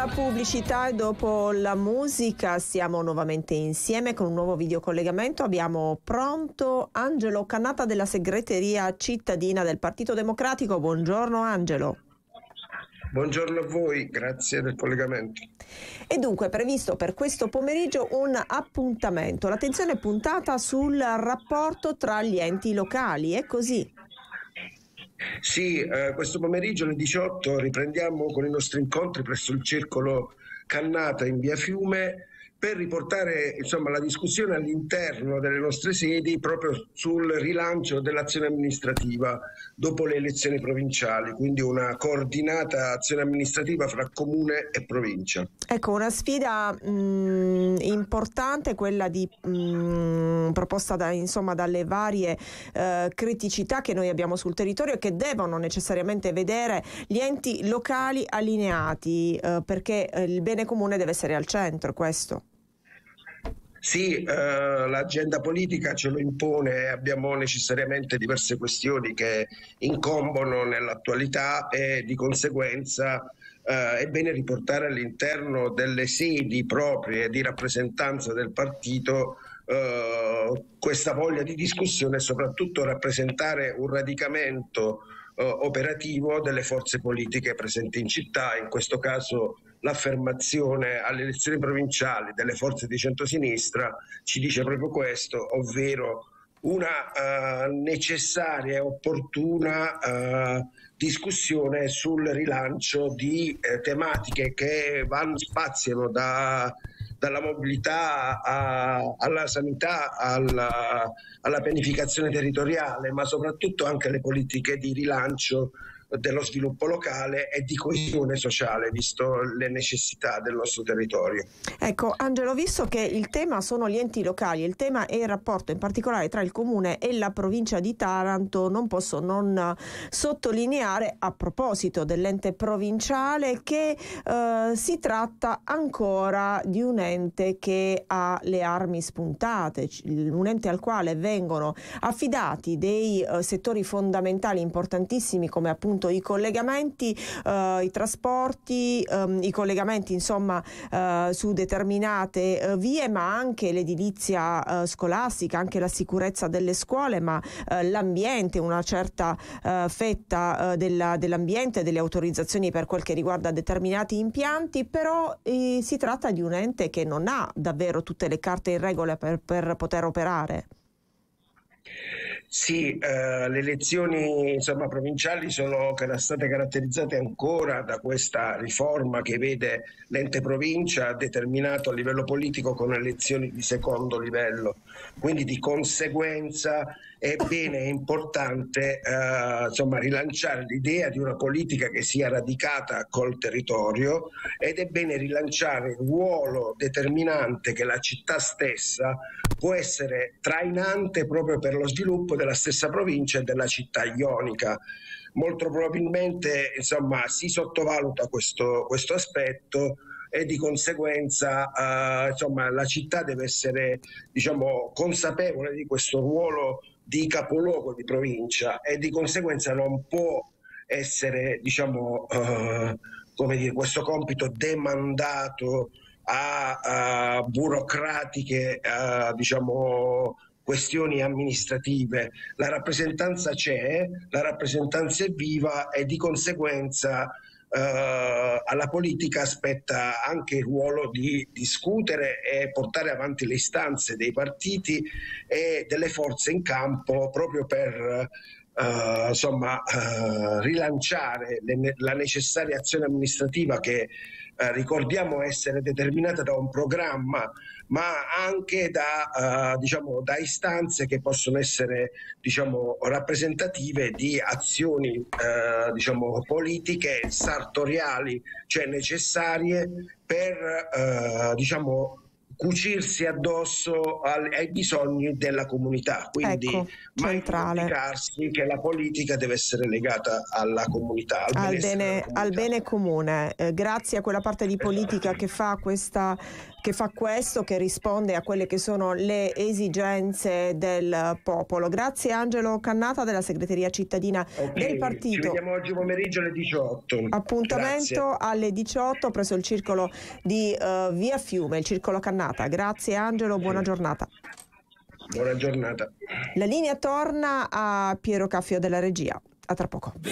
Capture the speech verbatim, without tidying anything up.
la pubblicità e dopo la musica siamo nuovamente insieme con un nuovo videocollegamento. Abbiamo pronto Angelo Cannata della segreteria cittadina del Partito Democratico. Buongiorno Angelo. Buongiorno a voi, grazie del collegamento. E dunque è previsto per questo pomeriggio un appuntamento. L'attenzione è puntata sul rapporto tra gli enti locali, è così? Sì, eh, questo pomeriggio alle diciotto riprendiamo con i nostri incontri presso il Circolo Cannata in via Fiume per riportare insomma la discussione all'interno delle nostre sedi proprio sul rilancio dell'azione amministrativa dopo le elezioni provinciali, quindi una coordinata azione amministrativa fra comune e provincia. Ecco, una sfida mh, importante, quella di mh, proposta da, insomma, dalle varie eh, criticità che noi abbiamo sul territorio e che devono necessariamente vedere gli enti locali allineati, eh, perché eh, il bene comune deve essere al centro, questo. Sì, eh, l'agenda politica ce lo impone, abbiamo necessariamente diverse questioni che incombono nell'attualità e di conseguenza eh, è bene riportare all'interno delle sedi proprie di rappresentanza del partito eh, questa voglia di discussione e soprattutto rappresentare un radicamento eh, operativo delle forze politiche presenti in città, in questo caso l'affermazione alle elezioni provinciali delle forze di centrosinistra ci dice proprio questo, ovvero una uh, necessaria e opportuna uh, discussione sul rilancio di eh, tematiche che vanno, spaziano da, dalla mobilità a, alla sanità, alla, alla pianificazione territoriale, ma soprattutto anche le politiche di rilancio dello sviluppo locale e di coesione sociale, visto le necessità del nostro territorio. Ecco Angelo, visto che il tema sono gli enti locali, il tema è il rapporto in particolare tra il comune e la provincia di Taranto, non posso non sottolineare, a proposito dell'ente provinciale, che eh, si tratta ancora di un ente che ha le armi spuntate, un ente al quale vengono affidati dei eh, settori fondamentali importantissimi come appunto i collegamenti, eh, i trasporti, ehm, i collegamenti insomma eh, su determinate eh, vie, ma anche l'edilizia eh, scolastica, anche la sicurezza delle scuole, ma eh, l'ambiente, una certa eh, fetta eh, della, dell'ambiente, delle autorizzazioni per quel che riguarda determinati impianti, però eh, si tratta di un ente che non ha davvero tutte le carte in regola per, per poter operare. Sì, eh, le elezioni insomma, provinciali sono state caratterizzate ancora da questa riforma che vede l'ente provincia determinato a livello politico con elezioni di secondo livello, quindi di conseguenza è bene e importante eh, insomma, rilanciare l'idea di una politica che sia radicata col territorio ed è bene rilanciare il ruolo determinante che la città stessa può essere trainante proprio per lo sviluppo della stessa provincia e della città ionica. Molto probabilmente insomma, si sottovaluta questo, questo aspetto e di conseguenza eh, insomma, la città deve essere diciamo, consapevole di questo ruolo di capoluogo di provincia e di conseguenza non può essere diciamo, eh, come dire, questo compito demandato a, a burocratiche a, diciamo, questioni amministrative. La rappresentanza c'è, la rappresentanza è viva e di conseguenza Uh, alla politica spetta anche il ruolo di discutere e portare avanti le istanze dei partiti e delle forze in campo proprio per uh, insomma, uh, rilanciare le, la necessaria azione amministrativa che uh, ricordiamo essere determinata da un programma ma anche da, uh, diciamo, da istanze che possono essere diciamo, rappresentative di azioni uh, diciamo, politiche sartoriali, cioè necessarie per uh, diciamo, cucirsi addosso al, ai bisogni della comunità, quindi ecco, mai centrale. dimenticarsi che la politica deve essere legata alla comunità, al, al, bene, comunità. al bene comune. Eh, grazie a quella parte di politica che fa questa che fa questo, che risponde a quelle che sono le esigenze del popolo. Grazie Angelo Cannata della segreteria cittadina okay, del partito. Ci vediamo oggi pomeriggio alle diciotto. Appuntamento Grazie. alle diciotto presso il circolo di uh, Via Fiume, il circolo Cannata. Grazie Angelo, buona sì. giornata. Buona giornata. La linea torna a Piero Caffio della regia. A tra poco.